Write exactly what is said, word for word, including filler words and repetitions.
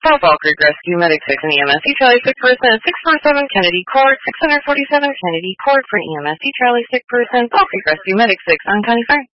Call Fall Creek Rescue Medic six and E M S C Charlie six person at six forty-seven Kennedy Court, six forty-seven Kennedy Court for E M S C Charlie six person, Fall Creek Rescue Medic six on County Fire.